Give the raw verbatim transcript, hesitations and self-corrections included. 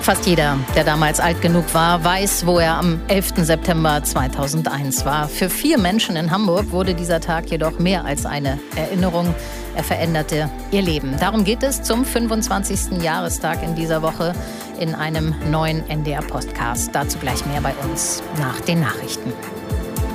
Fast jeder, der damals alt genug war, weiß, wo er am elften September zweitausendeins war. Für vier Menschen in Hamburg wurde dieser Tag jedoch mehr als eine Erinnerung. Er veränderte ihr Leben. Darum geht es zum fünfundzwanzigsten Jahrestag in dieser Woche in einem neuen N D R-Podcast. Dazu gleich mehr bei uns nach den Nachrichten.